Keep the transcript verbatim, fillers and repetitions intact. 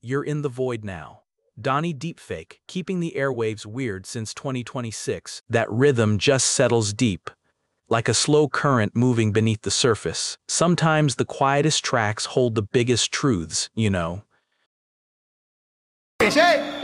you're in the void now. Donnie Deepfake, keeping the airwaves weird since twenty twenty-six. That rhythm just settles deep, like a slow current moving beneath the surface. Sometimes the quietest tracks hold the biggest truths, you know.